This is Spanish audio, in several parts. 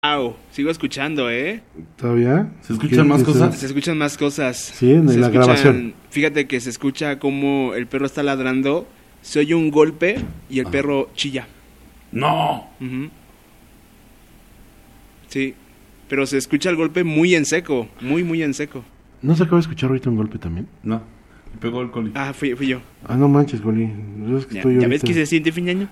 Wow, sigo escuchando, ¿Todavía? ¿Se escuchan más cosas? Se escuchan más cosas. Sí, en la grabación. Fíjate que se escucha como el perro está ladrando, se oye un golpe y el perro chilla. ¡No! Uh-huh. Sí, pero se escucha el golpe muy en seco, muy en seco. ¿No se acaba de escuchar ahorita un golpe también? No, me pegó el coli. Ah, fui yo. Ah, no manches, Goli. ¿Ya ves que se siente, Fiñaño?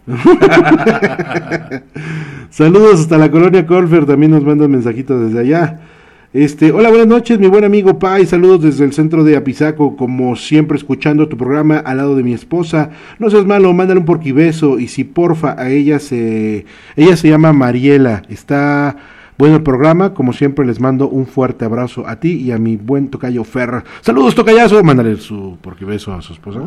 Saludos hasta la colonia Colfer, también nos mandan mensajitos desde allá. Hola, buenas noches, mi buen amigo Pai, saludos desde el centro de Apizaco, como siempre escuchando tu programa al lado de mi esposa. No seas malo, mándale un porquibeso, y si porfa, ella se llama Mariela, está bueno el programa, como siempre les mando un fuerte abrazo a ti y a mi buen tocayo Fer. Saludos, tocayazo, mándale su porquibeso a su esposa.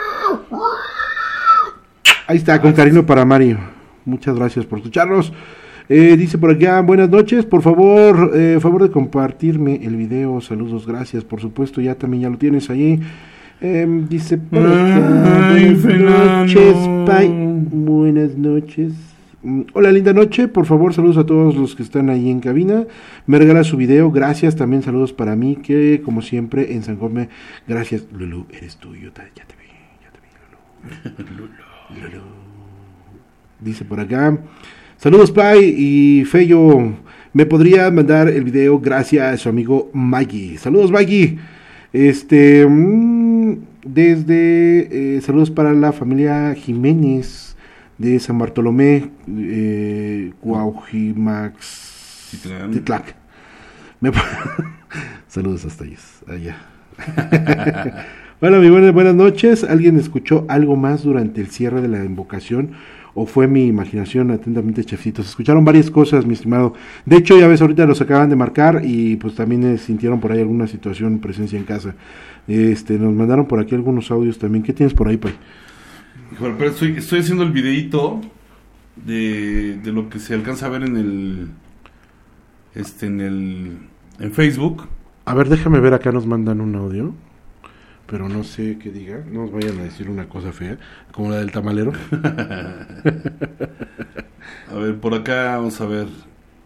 Ahí está, con cariño para Mario, muchas gracias por escucharnos. Dice por acá, buenas noches, por favor de compartirme el video, saludos, gracias, por supuesto, ya lo tienes ahí. Dice por acá, buenas noches, Pai, buenas noches. Hola, linda noche, por favor, saludos a todos los que están ahí en cabina, me regala su video, gracias, también saludos para mí, que como siempre en San Jorge, gracias, Lulu, eres tú, ya te vi, Lulu. Dice por acá, saludos Pai y Feyo, me podría mandar el video gracias a su amigo Maggie. Saludos Maggie. Saludos para la familia Jiménez de San Bartolomé, Cuaujimax, Titlac. Saludos hasta allá. Bueno, mi buenas noches. ¿Alguien escuchó algo más durante el cierre de la invocación? ¿O fue mi imaginación? Atentamente, chefcitos. Escucharon varias cosas, mi estimado. De hecho, ya ves, ahorita los acaban de marcar y pues también sintieron por ahí alguna situación, presencia en casa. Nos mandaron por aquí algunos audios también. ¿Qué tienes por ahí, Pai? Híjole, pero estoy haciendo el videíto de lo que se alcanza a ver en Facebook. A ver, déjame ver, acá nos mandan un audio. Pero no sé qué diga, no nos vayan a decir una cosa fea, como la del tamalero. A ver, por acá vamos a ver.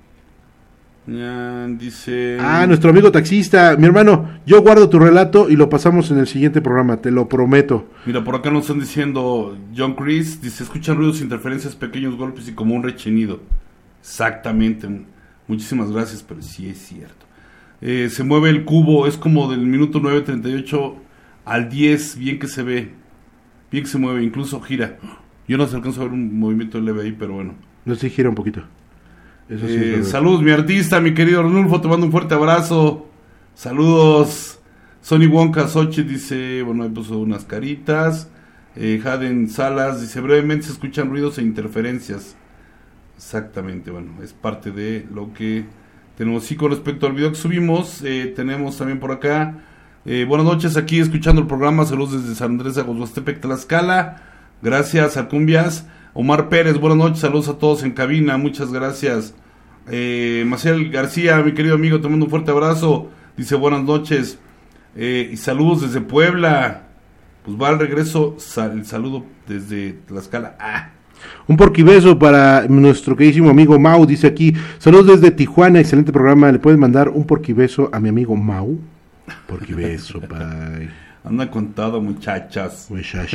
Ya, dice... nuestro amigo taxista, mi hermano, yo guardo tu relato y lo pasamos en el siguiente programa, te lo prometo. Mira, por acá nos están diciendo, John Chris, dice, escuchan ruidos, interferencias, pequeños golpes y como un rechinido. Exactamente, muchísimas gracias, pero sí es cierto. Se mueve el cubo, es como del minuto 9:38 al 10, bien que se ve, bien que se mueve, incluso gira. Yo no se alcanzo a ver un movimiento leve ahí, pero bueno. No, sí gira un poquito. Eso sí, saludos, mi artista, mi querido Arnulfo, te mando un fuerte abrazo. Saludos. Sony Wonka Sochi dice, bueno, ahí puso unas caritas. Jaden Salas dice, brevemente se escuchan ruidos e interferencias. Exactamente, bueno, es parte de lo que tenemos. Y con respecto al video que subimos, tenemos también por acá, buenas noches, aquí escuchando el programa, saludos desde San Andrés de Aguastepec, Tlaxcala, gracias a Cumbias. Omar Pérez, buenas noches, saludos a todos en cabina, muchas gracias. Maciel García, mi querido amigo, te mando un fuerte abrazo, dice buenas noches, y saludos desde Puebla. Pues va al regreso, el saludo desde Tlaxcala. Un porquibeso para nuestro queridísimo amigo Mau, dice aquí, saludos desde Tijuana, excelente programa, ¿le puedes mandar un porquibeso a mi amigo Mau? Porquibeso, Pai. Anda contado, muchachas.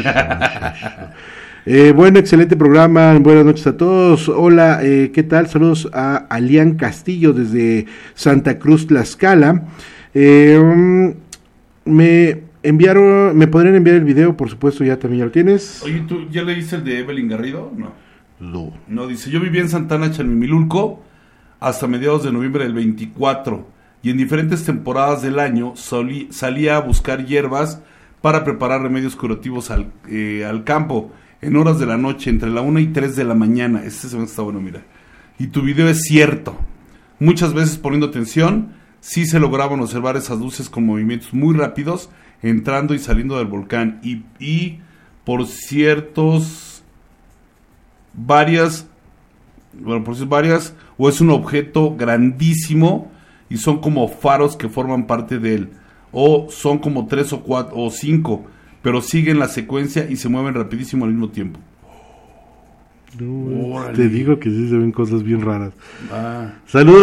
Bueno, excelente programa, buenas noches a todos. Hola, ¿qué tal? Saludos a Alian Castillo desde Santa Cruz, Tlaxcala. Me podrían enviar el video, por supuesto, ya también ya lo tienes. Oye, ¿tú ya leíste el de Evelyn Garrido? No, dice, yo vivía en Santana Chalmimilulco hasta mediados de noviembre del 24 y en diferentes temporadas del año salía a buscar hierbas para preparar remedios curativos al campo en horas de la noche, entre la 1 y 3 de la mañana. Este se me está bueno, mira. Y tu video es cierto. Muchas veces poniendo atención, sí se lograban observar esas luces con movimientos muy rápidos, entrando y saliendo del volcán. Y por ciertos, varias, o es un objeto grandísimo y son como faros que forman parte de él. O son como 3 o 4 o 5, pero siguen la secuencia y se mueven rapidísimo al mismo tiempo. No, Órale. te digo que sí se ven cosas bien raras. Va. Saludos.